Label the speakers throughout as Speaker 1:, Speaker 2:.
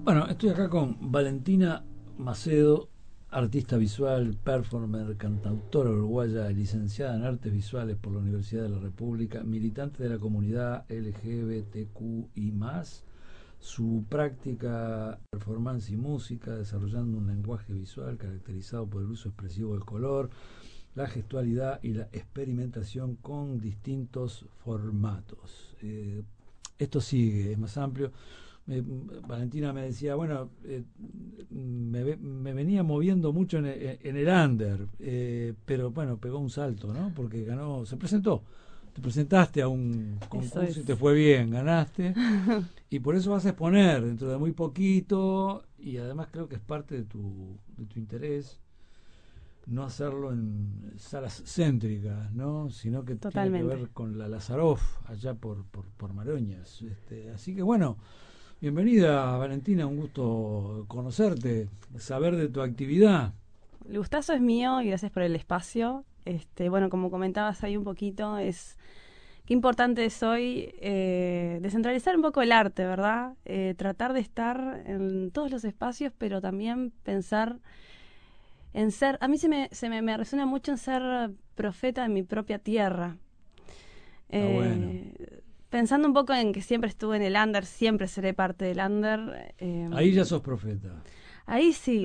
Speaker 1: Bueno, estoy acá con Valentina Macedo, artista visual, performer, cantautora uruguaya, licenciada en Artes Visuales por la Universidad de la República, militante de la comunidad LGBTQI+, su práctica, performance y música, desarrollando un lenguaje visual caracterizado por el uso expresivo del color, la gestualidad y la experimentación con distintos formatos. Esto sigue, es más amplio. Valentina me decía, bueno, me venía moviendo mucho en el under, pero bueno, pegó un salto, ¿no? Porque ganó, se presentó. Te presentaste a un concurso y te fue bien, ganaste. Y por eso vas a exponer dentro de muy poquito. Y además creo que es parte de tu interés no hacerlo en salas céntricas, ¿no? Sino que
Speaker 2: Totalmente.
Speaker 1: tiene que ver con la Lazaroff, allá por Maroñas. Así que bueno, bienvenida Valentina, un gusto conocerte, saber de tu actividad.
Speaker 2: El gustazo es mío y gracias por el espacio. Bueno, como comentabas ahí un poquito, qué importante es hoy descentralizar un poco el arte, ¿verdad? Tratar de estar en todos los espacios, pero también pensar en ser, a mí me resuena mucho en ser profeta de mi propia tierra.
Speaker 1: Bueno.
Speaker 2: Pensando un poco en que siempre estuve en el under, siempre seré parte del under.
Speaker 1: Ahí ya sos profeta.
Speaker 2: Ahí sí.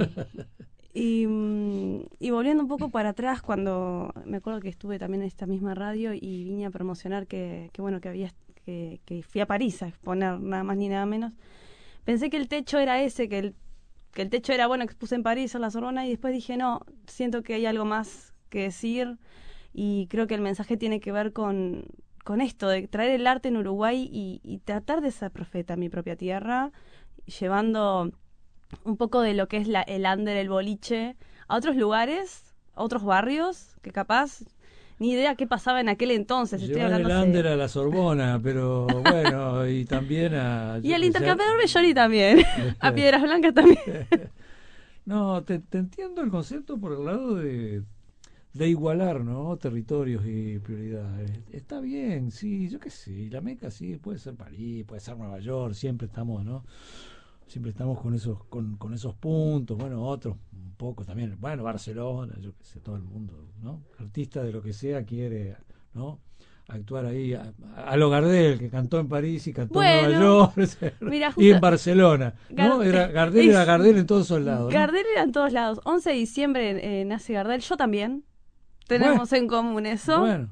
Speaker 2: Y volviendo un poco para atrás, cuando me acuerdo que estuve también en esta misma radio y vine a promocionar que fui a París a exponer, nada más ni nada menos. Pensé que el techo era ese, que el techo era, bueno, expuse en París, en la Sorbona, y después dije, no, siento que hay algo más que decir, y creo que el mensaje tiene que ver con esto, de traer el arte en Uruguay y tratar de ser profeta en mi propia tierra, llevando un poco de lo que es el under, el boliche, a otros lugares, a otros barrios, que capaz ni idea qué pasaba en aquel entonces. Estoy
Speaker 1: Llevar
Speaker 2: hablando
Speaker 1: el under a la Sorbona, pero bueno, y también a...
Speaker 2: y al Intercambiador Belloni también, a Piedras Blancas también.
Speaker 1: No, te entiendo el concepto por el lado de igualar, ¿no? Territorios y prioridades. Está bien, sí, yo qué sé, la Meca sí, puede ser París, puede ser Nueva York, siempre estamos, ¿no? Siempre estamos con esos puntos, bueno, otros un poco también, bueno, Barcelona, yo qué sé, todo el mundo, ¿no? Artista de lo que sea quiere, ¿no? Actuar ahí a lo Gardel, que cantó en París y cantó en Nueva
Speaker 2: Bueno,
Speaker 1: York
Speaker 2: mira,
Speaker 1: y
Speaker 2: justo
Speaker 1: en Barcelona, ¿no? Gardel era Gardel en todos esos lados, ¿no?
Speaker 2: Gardel era en todos lados. 11 de diciembre nace Gardel, yo también. Tenemos
Speaker 1: Bueno,
Speaker 2: en común eso.
Speaker 1: bueno.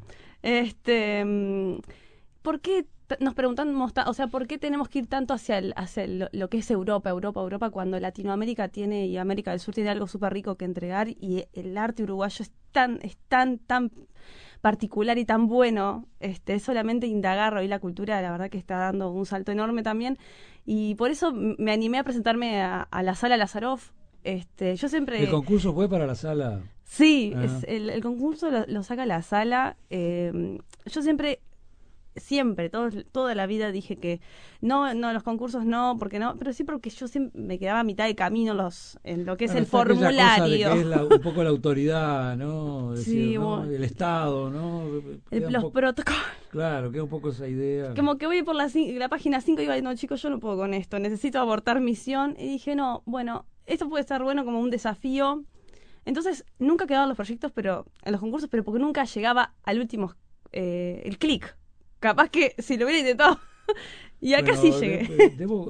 Speaker 2: ¿Por qué nos preguntamos, o sea, por qué tenemos que ir tanto hacia lo que es Europa, cuando Latinoamérica tiene y América del Sur tiene algo súper rico que entregar y el arte uruguayo es tan particular y tan bueno? Es solamente indagar hoy la cultura, la verdad que está dando un salto enorme también, y por eso me animé a presentarme a la Sala Lazaroff. Yo siempre...
Speaker 1: El concurso fue para la sala.
Speaker 2: Sí, el concurso lo saca la Sala. Yo siempre, toda la vida dije que no, los concursos no, porque no, pero sí porque yo siempre me quedaba a mitad de camino en lo que es el formulario.
Speaker 1: Que es un poco la autoridad, ¿no? Es
Speaker 2: Sí,
Speaker 1: decir, ¿no?
Speaker 2: bueno,
Speaker 1: El Estado, ¿no?
Speaker 2: los protocolos.
Speaker 1: Claro, queda un poco esa idea.
Speaker 2: Como que voy por la página 5 y digo, no, chicos, yo no puedo con esto, necesito abortar misión. Y dije, no, bueno, esto puede estar bueno como un desafío. Entonces, nunca quedaban los proyectos, pero en los concursos, pero porque nunca llegaba al último, el clic. Capaz que si lo hubiera intentado. Y acá
Speaker 1: Bueno,
Speaker 2: sí llegué.
Speaker 1: debo